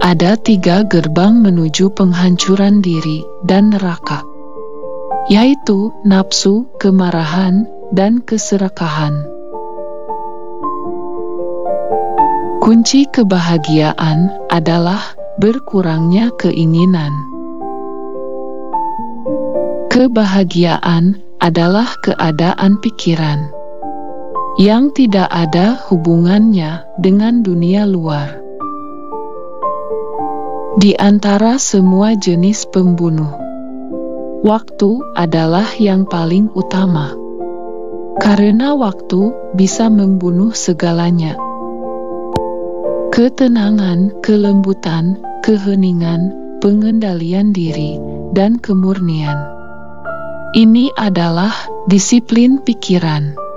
Ada 3 gerbang menuju penghancuran diri dan neraka, yaitu nafsu, kemarahan, dan keserakahan. Kunci kebahagiaan adalah berkurangnya keinginan. Kebahagiaan adalah keadaan pikiran yang tidak ada hubungannya dengan dunia luar. Di antara semua jenis pembunuh, waktu adalah yang paling utama, karena waktu bisa membunuh segalanya. Ketenangan, kelembutan, keheningan, pengendalian diri, dan kemurnian. Ini adalah disiplin pikiran.